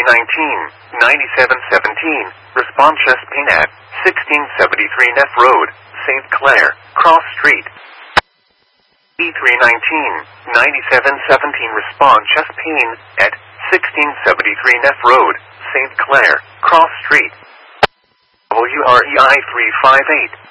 E319-9717, respond chest pain at 1673 Neff Road, St. Clair, Cross Street. E319-9717, respond chest pain at 1673 Neff Road, St. Clair, Cross Street. WREI 358.